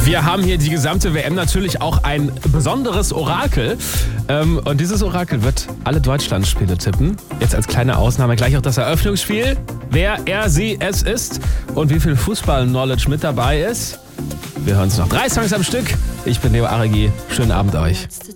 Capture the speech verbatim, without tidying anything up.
Wir haben hier die gesamte W M natürlich auch ein besonderes Orakel. Ähm, und dieses Orakel wird alle Deutschlandspiele tippen. Jetzt als kleine Ausnahme gleich auch das Eröffnungsspiel. Wer, er, sie, es ist und wie viel Fußball-Knowledge mit dabei ist. Wir hören uns noch drei Songs am Stück. Ich bin Leo Aregi. Schönen Abend euch.